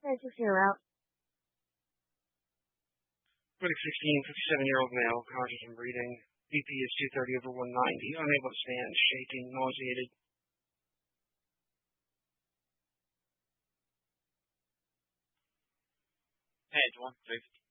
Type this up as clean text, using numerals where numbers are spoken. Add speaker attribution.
Speaker 1: Hey, 16 route.
Speaker 2: Critic 16, 57-year-old male, conscious and breathing. BP is 230/190. Unable to stand, shaking, nauseated.
Speaker 3: Edge 150.